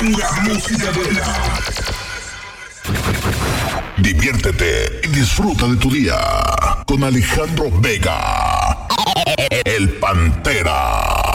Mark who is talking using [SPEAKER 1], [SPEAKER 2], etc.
[SPEAKER 1] Pura música buena. Diviértete y disfruta de tu día con Alejandro Vega, el Pantera.